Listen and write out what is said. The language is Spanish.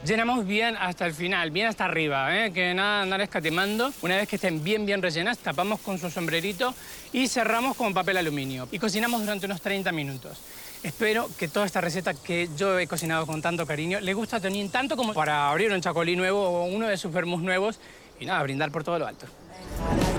Llenamos bien hasta el final, bien hasta arriba, ¿eh? Que nada andar escatimando. Una vez que estén bien rellenas, tapamos con su sombrerito y cerramos con papel aluminio. Y cocinamos durante unos 30 minutos. Espero que toda esta receta que yo he cocinado con tanto cariño le guste a Tonín tanto como para abrir un chacolí nuevo o uno de sus vermús nuevos y nada, brindar por todo lo alto.